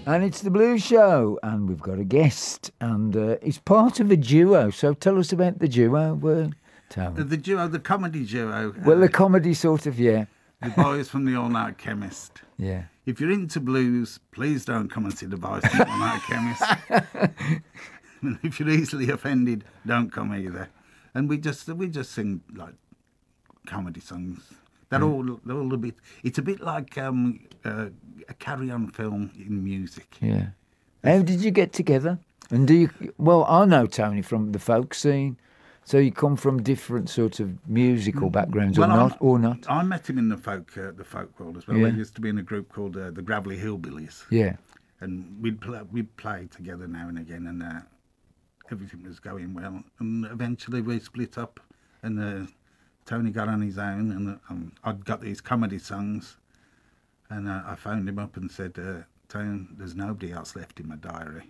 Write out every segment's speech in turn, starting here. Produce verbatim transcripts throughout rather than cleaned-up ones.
And it's the Blues Show, and we've got a guest, and uh, it's part of a duo. So tell us about the duo, uh, Tony. The duo, the comedy duo. Well, uh, the comedy sort of, yeah. The boys from the All Night Chemist. Yeah. If you're into blues, please don't come and see the boys from the All Night Chemist. If you're easily offended, don't come either. And we just we just sing like comedy songs. They're Mm. all they're all a bit. It's a bit like um, uh, a carry-on film in music. Yeah. How did you get together? And do you? Well, I know Tony from the folk scene, so you come from different sorts of musical backgrounds, Well, or not, I'm- or not? I met him in the folk uh, the folk world as well. Yeah. We used to be in a group called uh, the Gravelly Hillbillies, Yeah. and we'd play, we'd play together now and again, and uh, everything was going well. And eventually we split up, and uh, Tony got on his own, and um, I'd got these comedy songs, and uh, I phoned him up and said, uh, "Tony, there's nobody else left in my diary.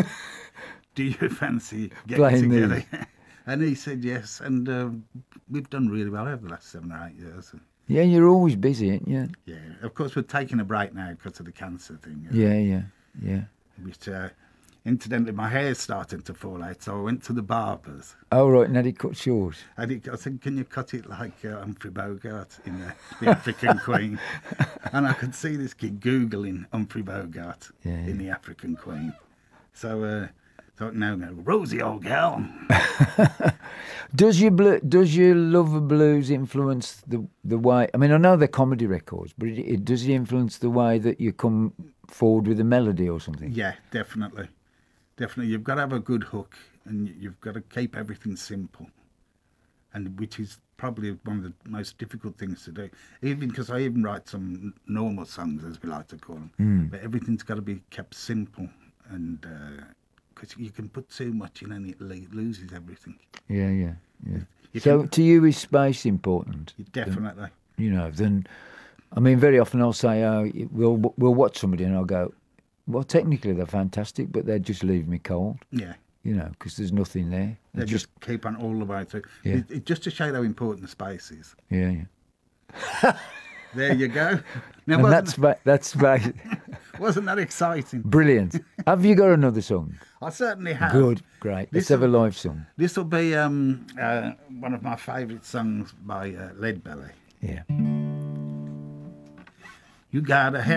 Do you fancy getting Playing together?" And he said yes, and uh, we've done really well over the last seven or eight years. Yeah, you're always busy, aren't you? Yeah, of course we're taking a break now because of the cancer thing. uh, Yeah, yeah, yeah. Which, uh, incidentally, my hair's starting to fall out, so I went to the barbers. Oh, right, and had it cut short. And he, I said, "Can you cut it like uh, Humphrey Bogart in the, the African Queen?" And I could see this kid Googling Humphrey Bogart Yeah, in yeah. the African Queen. So, uh, thought, no, no, Rosie, old girl. Does your blu- does your love of blues influence the the way? I mean, I know they're comedy records, but it, it does it influence the way that you come forward with a melody or something? Yeah, definitely. Definitely. You've got to have a good hook, and you- you've got to keep everything simple, and which is probably one of the most difficult things to do. Even because I even write some normal songs, as we like to call them, Mm. but everything's got to be kept simple, and because you can put too much in and it lo- loses everything. Yeah, yeah, yeah. You So can- to you, is space important? Definitely. You know, then, I mean, very often I'll say, "Oh, we'll we'll watch somebody," and I'll go, "Well, technically they're fantastic, but they just leave me cold." Yeah. You know, because there's nothing there. They It's just keep on all the way through. Yeah. It, it, just to show how important the space is. yeah, yeah. There you go. Now, And wasn't, that's ba- that's ba- wasn't that exciting? brilliant. Have you got another song? I certainly have. Good, great. Let's This have a is- live song. This will be um, uh, one of my favourite songs by uh, Leadbelly. Yeah. You got a